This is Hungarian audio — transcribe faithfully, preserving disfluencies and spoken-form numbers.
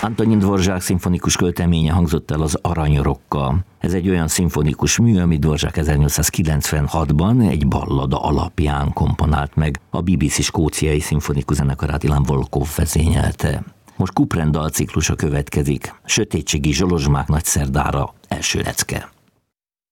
Antonín Dvořák szimfonikus költeménye hangzott el az Aranyrokka. Ez egy olyan szimfonikus mű, amit Dvořák ezernyolcszázkilencvenhatban egy ballada alapján komponált meg. A bé bé cé skóciai szimfonikus zenekarát Ilan Volkov vezényelte. Most Couperin dalciklusa következik. Sötétségi Zsolozsmák nagyszerdára első lecke.